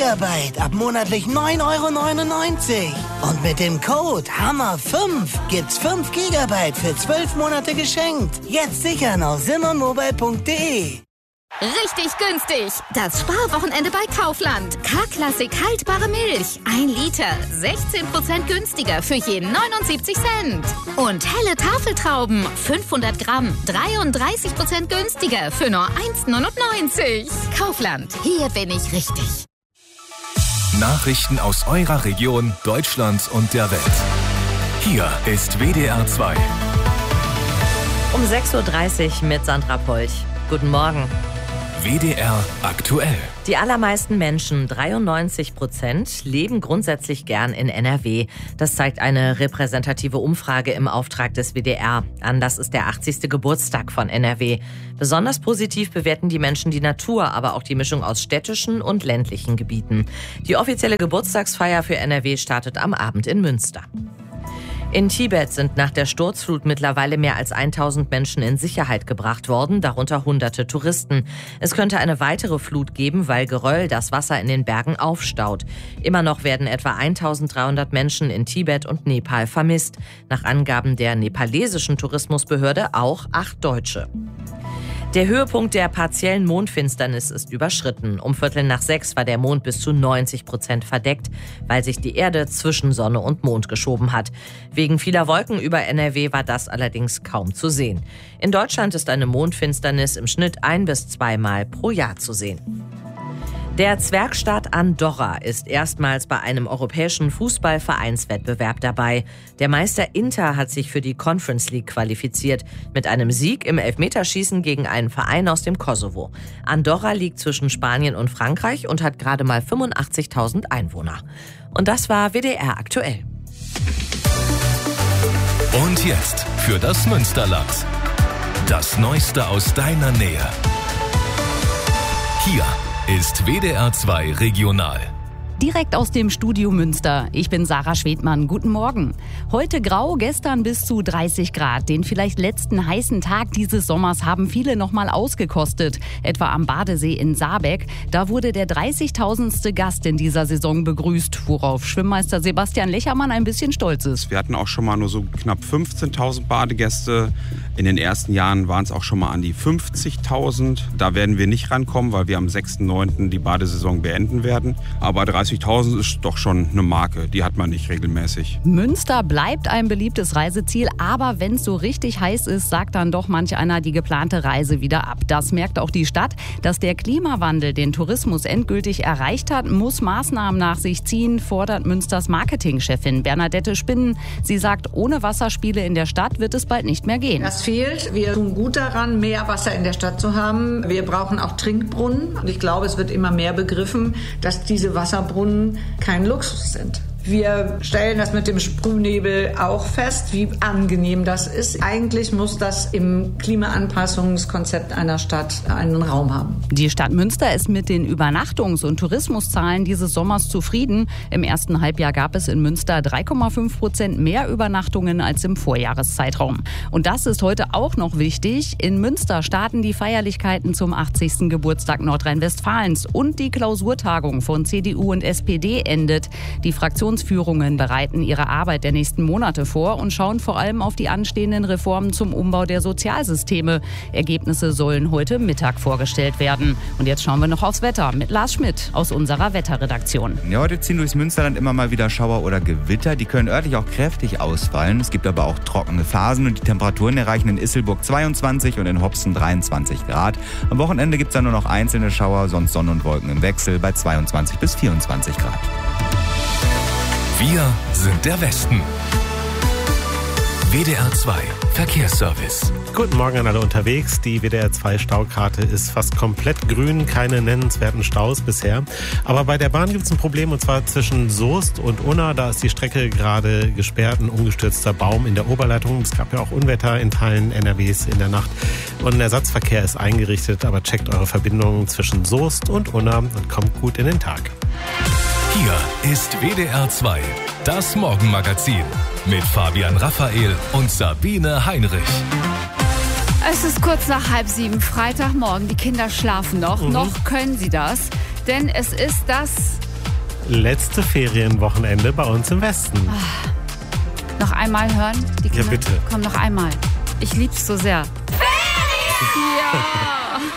Gigabyte ab monatlich 9,99 €. Und mit dem Code HAMMER5 gibt's 5 Gigabyte für 12 Monate geschenkt. Jetzt sichern auf simonmobile.de. Richtig günstig! Das Sparwochenende bei Kaufland. K-Klassik haltbare Milch. 1 Liter. 16% günstiger für je 79 Cent. Und helle Tafeltrauben. 500 Gramm. 33% günstiger für nur 1,99 €. Kaufland. Hier bin ich richtig. Nachrichten aus eurer Region, Deutschland und der Welt. Hier ist WDR 2. Um 6:30 Uhr mit Sandra Polch. Guten Morgen. WDR aktuell. Die allermeisten Menschen, 93%, leben grundsätzlich gern in NRW. Das zeigt eine repräsentative Umfrage im Auftrag des WDR. Anlass ist der 80. Geburtstag von NRW. Besonders positiv bewerten die Menschen die Natur, aber auch die Mischung aus städtischen und ländlichen Gebieten. Die offizielle Geburtstagsfeier für NRW startet am Abend in Münster. In Tibet sind nach der Sturzflut mittlerweile mehr als 1000 Menschen in Sicherheit gebracht worden, darunter hunderte Touristen. Es könnte eine weitere Flut geben, weil Geröll das Wasser in den Bergen aufstaut. Immer noch werden etwa 1300 Menschen in Tibet und Nepal vermisst. Nach Angaben der nepalesischen Tourismusbehörde auch 8 Deutsche. Der Höhepunkt der partiellen Mondfinsternis ist überschritten. Um 5:45 war der Mond bis zu 90% verdeckt, weil sich die Erde zwischen Sonne und Mond geschoben hat. Wegen vieler Wolken über NRW war das allerdings kaum zu sehen. In Deutschland ist eine Mondfinsternis im Schnitt 1- bis 2 Mal pro Jahr zu sehen. Der Zwergstaat Andorra ist erstmals bei einem europäischen Fußballvereinswettbewerb dabei. Der Meister Inter hat sich für die Conference League qualifiziert, mit einem Sieg im Elfmeterschießen gegen einen Verein aus dem Kosovo. Andorra liegt zwischen Spanien und Frankreich und hat gerade mal 85.000 Einwohner. Und das war WDR aktuell. Und jetzt für das Münsterland. Das Neueste aus deiner Nähe. Hier ist WDR 2 Regional. Direkt aus dem Studio Münster. Ich bin Sarah Schwedmann. Guten Morgen. Heute grau, gestern bis zu 30 Grad. Den vielleicht letzten heißen Tag dieses Sommers haben viele noch mal ausgekostet. Etwa am Badesee in Saarbeck. Da wurde der 30.000. Gast in dieser Saison begrüßt, worauf Schwimmmeister Sebastian Lechermann ein bisschen stolz ist. Wir hatten auch schon mal nur so knapp 15.000 Badegäste. In den ersten Jahren waren es auch schon mal an die 50.000. Da werden wir nicht rankommen, weil wir am 6.9. die Badesaison beenden werden. Aber 30.000 ist doch schon eine Marke, die hat man nicht regelmäßig. Münster bleibt ein beliebtes Reiseziel, aber wenn es so richtig heiß ist, sagt dann doch manch einer die geplante Reise wieder ab. Das merkt auch die Stadt. Dass der Klimawandel den Tourismus endgültig erreicht hat, muss Maßnahmen nach sich ziehen, fordert Münsters Marketingchefin Bernadette Spinnen. Sie sagt, ohne Wasserspiele in der Stadt wird es bald nicht mehr gehen. Das fehlt. Wir tun gut daran, mehr Wasser in der Stadt zu haben. Wir brauchen auch Trinkbrunnen. Und ich glaube, es wird immer mehr begriffen, dass diese Wasserbrunnen kein Luxus sind. Wir stellen das mit dem Sprühnebel auch fest, wie angenehm das ist. Eigentlich muss das im Klimaanpassungskonzept einer Stadt einen Raum haben. Die Stadt Münster ist mit den Übernachtungs- und Tourismuszahlen dieses Sommers zufrieden. Im ersten Halbjahr gab es in Münster 3,5% mehr Übernachtungen als im Vorjahreszeitraum. Und das ist heute auch noch wichtig. In Münster starten die Feierlichkeiten zum 80. Geburtstag Nordrhein-Westfalens und die Klausurtagung von CDU und SPD endet. Die Fraktionsführungen bereiten ihre Arbeit der nächsten Monate vor und schauen vor allem auf die anstehenden Reformen zum Umbau der Sozialsysteme. Ergebnisse sollen heute Mittag vorgestellt werden. Und jetzt schauen wir noch aufs Wetter mit Lars Schmidt aus unserer Wetterredaktion. Ja, heute ziehen durchs Münsterland immer mal wieder Schauer oder Gewitter. Die können örtlich auch kräftig ausfallen. Es gibt aber auch trockene Phasen und die Temperaturen erreichen in Isselburg 22 und in Hopsen 23 Grad. Am Wochenende gibt es dann nur noch einzelne Schauer, sonst Sonne und Wolken im Wechsel bei 22 bis 24 Grad. Wir sind der Westen. WDR 2 Verkehrsservice. Guten Morgen an alle unterwegs. Die WDR 2 Staukarte ist fast komplett grün, keine nennenswerten Staus bisher. Aber bei der Bahn gibt es ein Problem, und zwar zwischen Soest und Unna. Da ist die Strecke gerade gesperrt, ein umgestürzter Baum in der Oberleitung. Es gab ja auch Unwetter in Teilen NRWs in der Nacht. Und ein Ersatzverkehr ist eingerichtet, aber checkt eure Verbindungen zwischen Soest und Unna und kommt gut in den Tag. Hier ist WDR 2, das Morgenmagazin mit Fabian Raphael und Sabine Heinrich. Es ist kurz nach 6:30, Freitagmorgen. Die Kinder schlafen noch. Noch können sie das, denn es ist das letzte Ferienwochenende bei uns im Westen. Noch einmal hören? Die Kinder? Ja, bitte. Komm, noch einmal. Ich lieb's so sehr. Ferien! Ja!